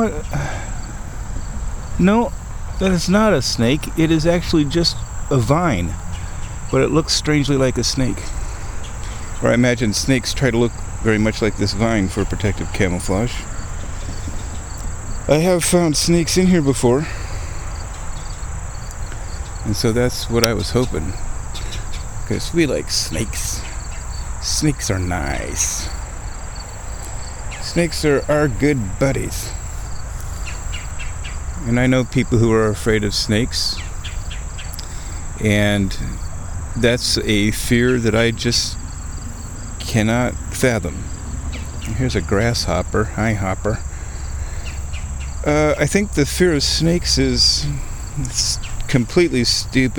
No, that is not a snake. It is actually just a vine, but it looks strangely like a snake. Or I imagine snakes try to look very much like this vine for protective camouflage. I have found snakes in here before, and so that's what I was hoping, because we like snakes. Snakes are nice. Snakes are our good buddies. And I know people who are afraid of snakes, and that's a fear that I just cannot fathom. Here's a grasshopper. Hi, hopper. I think the fear of snakes is completely stupid.